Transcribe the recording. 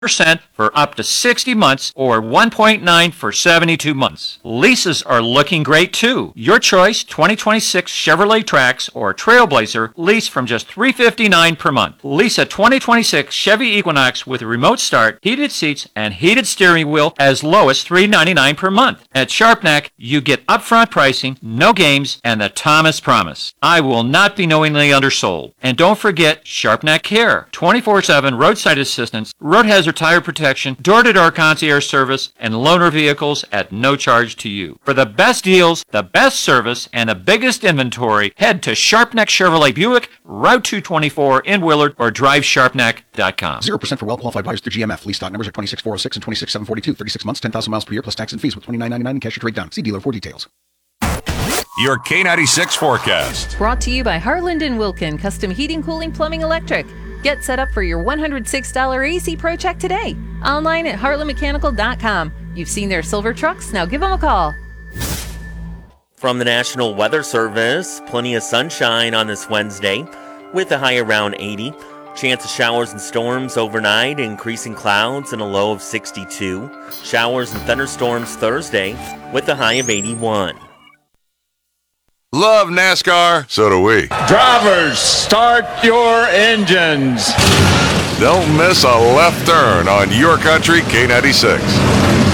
for up to 60 months or 1.9 for 72 months. Leases are looking great too. Your choice, 2026 Chevrolet Trax or Trailblazer, lease from just $359 per month. Lease a 2026 Chevy Equinox with remote start, heated seats, and heated steering wheel as low as $399 per month. At Sharpnack, you get upfront pricing, no games, and the Thomas Promise. I will not be knowingly undersold. And don't forget Sharpnack Care, 24/7 roadside assistance, road hazard tire protection, door-to-door concierge service, and loaner vehicles at no charge to you. For the best deals, the best service, and the biggest inventory, head to Sharpnack Chevrolet Buick, Route 224 in Willard, or drivesharpnack.com. 0% for well-qualified buyers through GMF. Lease stock numbers are 26406 and 26742. 36 months, 10,000 miles per year, plus tax and fees with $29.99 and cash or trade down. See dealer for details. Your K96 forecast. Brought to you by Harland & Wilkin Custom Heating, Cooling, Plumbing, Electric. Get set up for your $106 AC Pro check today. Online at heartlandmechanical.com. You've seen their silver trucks, now give them a call. From the National Weather Service, plenty of sunshine on this Wednesday with a high around 80. Chance of showers and storms overnight, increasing clouds and a low of 62. Showers and thunderstorms Thursday with a high of 81. Love NASCAR? So do we. Drivers, start your engines. Don't miss a left turn on Your Country K96.